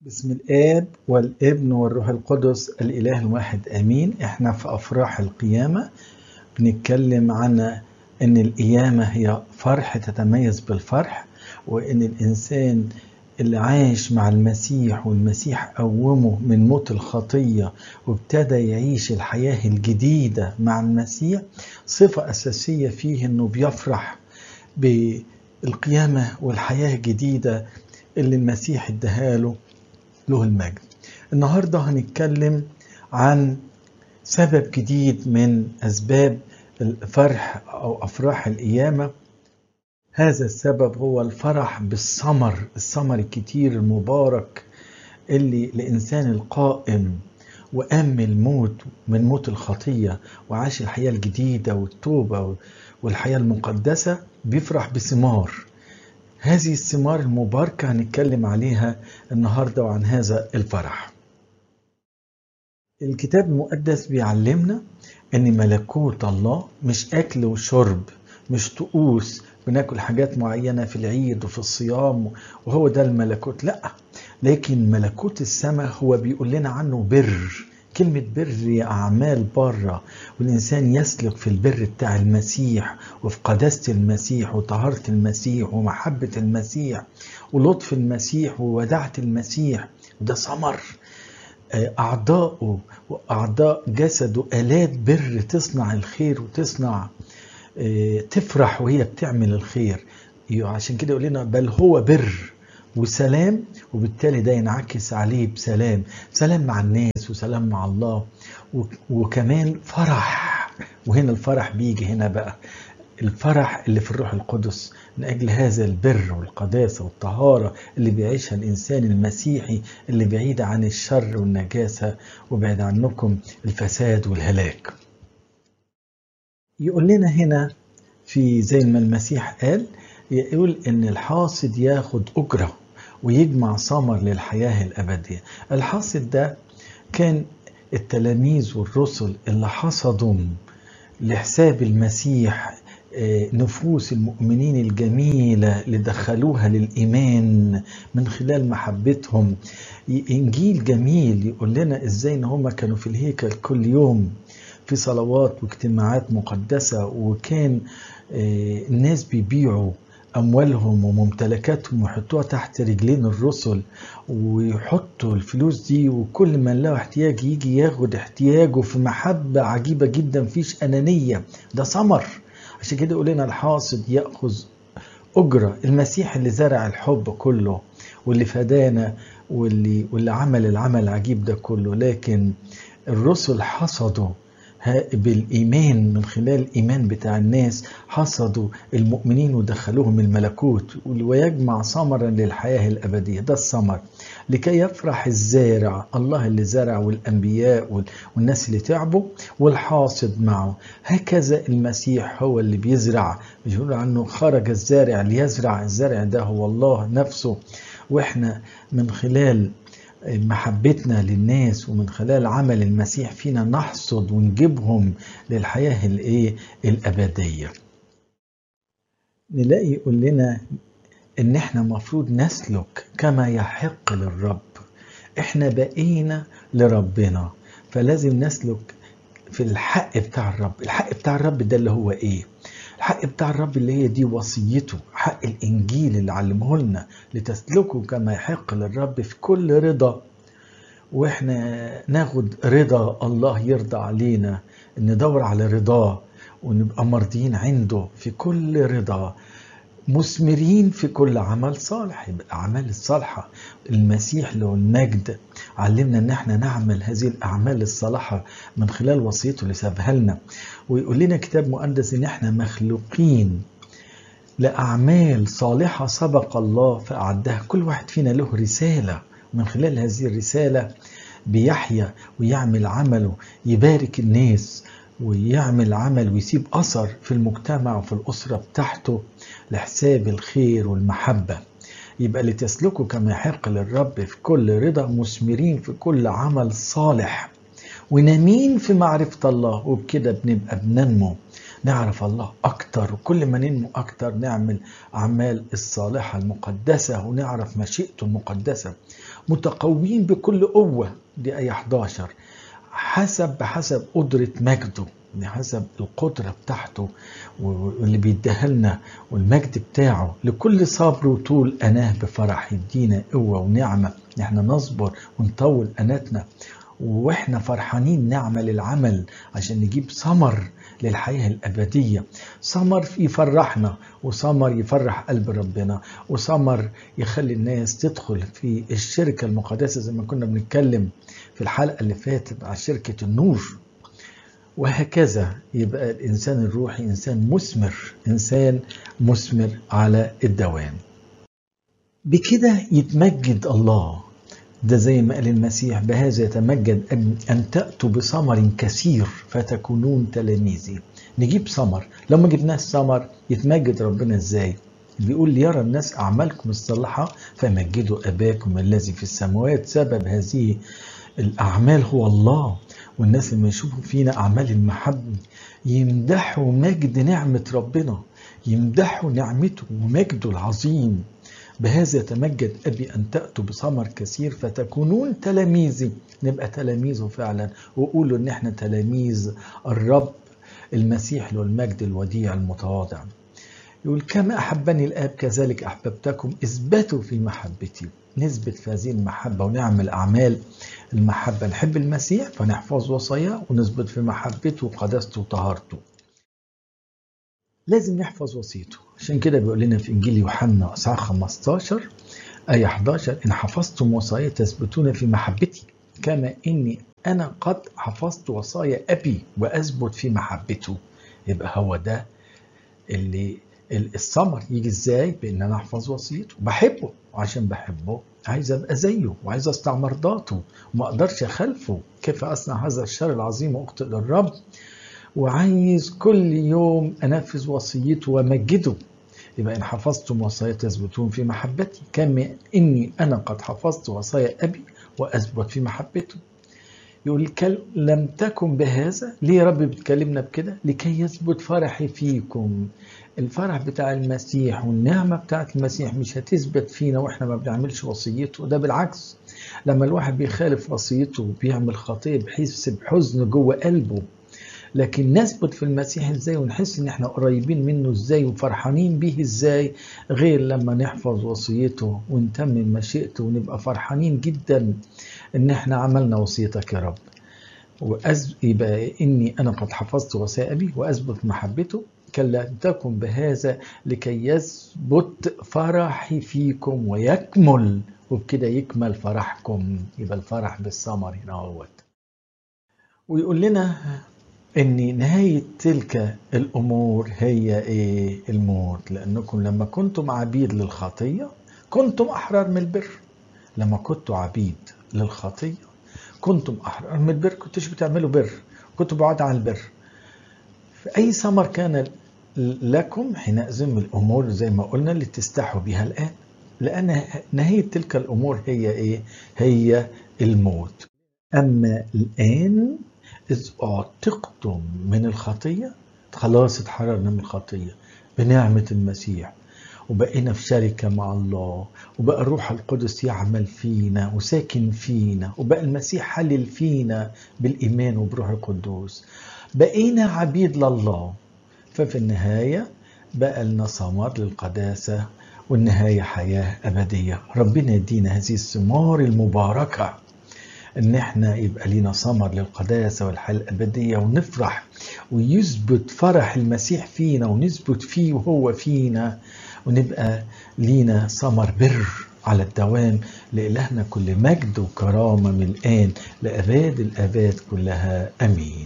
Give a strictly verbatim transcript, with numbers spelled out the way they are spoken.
بسم الآب والابن والروح القدس الإله الواحد آمين. احنا في أفراح القيامة بنتكلم عن أن القيامة هي فرح تتميز بالفرح، وأن الإنسان اللي عايش مع المسيح والمسيح قومه من موت الخطية وابتدى يعيش الحياة الجديدة مع المسيح، صفة أساسية فيه أنه بيفرح بالقيامة والحياة الجديدة اللي المسيح اداها له المجد. النهاردة هنتكلم عن سبب جديد من أسباب الفرح أو أفراح القيامة. هذا السبب هو الفرح بالثمر، الثمر الكتير المبارك اللي الإنسان القائم وقام من الموت من موت الخطية وعاش الحياة الجديدة والتوبة والحياة المقدسة بيفرح بثمار. هذه الثمار المباركة هنتكلم عليها النهاردة وعن هذا الفرح. الكتاب المقدس بيعلمنا ان ملكوت الله مش اكل وشرب، مش طقوس بناكل حاجات معينة في العيد وفي الصيام وهو ده الملكوت، لا، لكن ملكوت السماء هو بيقول لنا عنه بر. كلمة بر هي أعمال بره، والإنسان يسلك في البر بتاع المسيح وفي قداسة المسيح وطهارة المسيح ومحبة المسيح ولطف المسيح ووداعة المسيح، وده ثمر أعضاؤه وأعضاء جسده آلات بر تصنع الخير وتصنع تفرح وهي بتعمل الخير. عشان كده يقول لنا بل هو بر وسلام، وبالتالي ده ينعكس عليه بسلام، سلام مع الناس وسلام مع الله، وكمان فرح. وهنا الفرح بيجي هنا بقى الفرح اللي في الروح القدس من أجل هذا البر والقداسة والطهارة اللي بيعيشها الإنسان المسيحي اللي بعيد عن الشر والنجاسة وبعيد عنكم الفساد والهلاك. يقول لنا هنا في زي ما المسيح قال، يقول إن الحاصد ياخد أجرة ويجمع ثمر للحياة الأبدية. الحاصد ده كان التلاميذ والرسل اللي حصدوا لحساب المسيح نفوس المؤمنين الجميلة اللي دخلوها للإيمان من خلال محبتهم. إنجيل جميل يقول لنا إزاي إن هم كانوا في الهيكل كل يوم في صلوات واجتماعات مقدسة، وكان الناس بيبيعوا أموالهم وممتلكاتهم ويحطوها تحت رجلين الرسل ويحطوا الفلوس دي، وكل من له احتياج يجي ياخد احتياجه في محبة عجيبة جدا، مفيش أنانية، ده ثمر. عشان كده يقول لنا الحاصد يأخذ أجرة. المسيح اللي زرع الحب كله واللي فدانا واللي, واللي عمل العمل العجيب ده كله، لكن الرسل حصدوا بالإيمان من خلال الإيمان بتاع الناس، حصدوا المؤمنين ودخلوهم الملكوت ويجمع ثمرا للحياة الأبدية. ده الثمر لكي يفرح الزارع، الله اللي زرع والأنبياء والناس اللي تعبوا والحاصد معه. هكذا المسيح هو اللي بيزرع، بيقول عنه خرج الزارع ليزرع. الزارع ده هو الله نفسه، وإحنا من خلال محبتنا للناس ومن خلال عمل المسيح فينا نحصد ونجيبهم للحياة الايه الأبدية. نلاقي يقول لنا ان احنا مفروض نسلك كما يحق للرب. احنا بقينا لربنا، فلازم نسلك في الحق بتاع الرب. الحق بتاع الرب ده اللي هو ايه؟ الحق بتاع الرب اللي هي دي وصيته، حق الإنجيل اللي علمه لنا لتسلكوا كما يحق للرب في كل رضا. وإحنا ناخد رضا الله يرضى علينا، ندور على رضاه ونبقى مرضيين عنده في كل رضا، مثمرين في كل عمل صالح. يبقى الأعمال الصالحة المسيح له المجد علمنا ان احنا نعمل هذه الأعمال الصالحة من خلال وصيته اللي سابها لنا. ويقول لنا كتاب مقدس ان احنا مخلوقين لأعمال صالحة سبق الله فأعدها. كل واحد فينا له رسالة، من خلال هذه الرسالة بيحيا ويعمل عمله، يبارك الناس ويعمل عمل ويسيب أثر في المجتمع وفي الأسرة بتاعته لحساب الخير والمحبة. يبقى لتسلكوا كما يحق للرب في كل رضا، مثمرين في كل عمل صالح ونامين في معرفة الله، وبكده بنبقى بننمو. نعرف الله أكتر، وكل ما ننمو أكتر نعمل أعمال الصالحة المقدسة ونعرف مشيئته المقدسة. متقوين بكل قوة، دي آية حداشر، حسب بحسب قدرة مجده، بحسب القدرة بتاعته واللي بيديها لنا والمجد بتاعه، لكل صبر وطول أناه بفرح، يدينا قوة ونعمة نحن نصبر ونطول أناتنا واحنا فرحانين نعمل العمل عشان نجيب ثمر للحياة الأبدية، ثمر يفرحنا وثمر يفرح قلب ربنا وثمر يخلي الناس تدخل في الشركة المقدسة زي ما كنا بنتكلم في الحلقة اللي فاتت على شركة النور. وهكذا يبقى الإنسان الروحي إنسان مثمر، إنسان مثمر على الدوام. بكده يتمجد الله، ده زي ما قال المسيح بهذا يتمجد أن تأتوا بثمر كثير فتكونون تلاميذي. نجيب ثمر، لو ما جبناش ثمر يتمجد ربنا ازاي؟ بيقول ليرى الناس أعمالكم الصالحة فمجدوا أباكم الذي في السماوات. سبب هذه الأعمال هو الله، والناس لما يشوفوا فينا أعمال المحبة يمدحوا مجد نعمة ربنا، يمدحوا نعمته ومجده العظيم. بهذا يتمجد أبي أن تأتوا بثمر كثير فتكونون تلاميذي، نبقى تلاميذه فعلا، وقولوا إن احنا تلاميذ الرب المسيح له المجد الوديع المتواضع. يقول كما أحبني الآب كذلك أحببتكم، اثبتوا في محبتي. نثبت في هذه المحبة ونعمل أعمال المحبة، نحب المسيح فنحفظ وصاياه ونثبت في محبته وقداسته وطهارته. لازم نحفظ وصيته، عشان كده بيقول لنا في إنجيل يوحنا إصحاح خمستاشر آية حداشر إن حفظتم وصايا تثبتون في محبتي كما إني أنا قد حفظت وصايا أبي وأثبت في محبته. يبقى هو ده اللي الثمر يجي إزاي؟ بإن أنا أحفظ وصيته، بحبه، وعشان بحبه عايز أبقى زيه وعايز أصنع مرضاته وما أقدرش أخالفه. كيف أصنع هذا الشر العظيم وأخطئ للرب؟ وعايز كل يوم أنفذ وصيته ومجده. يبقى إن حفظتم وصايا تثبتون في محبتي كما إني أنا قد حفظت وصايا أبي وأثبت في محبته. يقول لم تكن بهذا. ليه يا رب بتكلمنا بكده؟ لكي يثبت فرحي فيكم. الفرح بتاع المسيح والنعمة بتاعت المسيح مش هتثبت فينا وإحنا ما بنعملش وصيته، ده بالعكس. لما الواحد بيخالف وصيته وبيعمل خطية بحس بحزن جوه قلبه، لكن نثبت في المسيح ازاي ونحس ان احنا قريبين منه ازاي وفرحانين بيه ازاي، غير لما نحفظ وصيته ونتمم مشيئته ونبقى فرحانين جدا ان احنا عملنا وصيتك يا رب. وأز... يبقى اني انا قد حفظت وصايا ابي واثبت محبته كلا تكن بهذا لكي يثبت فرحي فيكم ويكمل، وبكده يكمل فرحكم. يبقى الفرح بالثمر هنا اهوت. ويقول لنا ان نهاية تلك الامور هي ايه؟ الموت. لانكم لما كنتم عبيد للخطية كنتم احرار من البر. لما كنتم عبيد للخطية كنتم احرار من البر، كنتوش بتعملوا بر، كنتوا بعاد عن البر. في اي ثمر كان لكم حينئذ من الامور زي ما قلنا اللي تستحوا بها الان، لان نهاية تلك الامور هي ايه؟ هي الموت. اما الان إذ أعتقتم من الخطية، خلاص اتحررنا من الخطية بنعمة المسيح وبقينا في شركة مع الله، وبقى الروح القدس يعمل فينا وساكن فينا، وبقى المسيح حلل فينا بالإيمان وبروح القدوس، بقينا عبيد لله. ففي النهاية بقى لنا ثمر للقداسة، والنهاية حياة أبدية. ربنا يدينا هذه الثمار المباركة ان احنا يبقى لينا ثمر للقداسة والحياة الأبدية، ونفرح ويثبت فرح المسيح فينا ونثبت فيه وهو فينا، ونبقى لينا ثمر بر على الدوام. لإلهنا كل مجد وكرامة من الآن لأباد الآباد كلها. أمين.